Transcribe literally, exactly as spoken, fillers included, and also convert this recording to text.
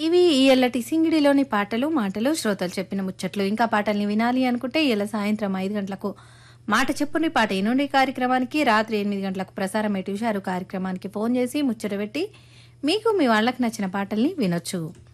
ఇవి ఇయ్యల్లటి సింగిడిలోని పాటలు, మాటలు, శ్రోతలు చెప్పిన ముచ్చట్లు. ఇంకా పాటల్ని వినాలి అనుకుంటే ఇయ్యాల సాయంత్రం ఐదు గంటలకు మాట చెప్పుని పాట ఇనుండి కార్యక్రమానికి, రాత్రి ఎనిమిది గంటలకు ప్రసారమై ట్యూషారు కార్యక్రమానికి ఫోన్ చేసి ముచ్చట పెట్టి మీకు మీ వాళ్ళకి నచ్చిన పాటల్ని వినొచ్చు.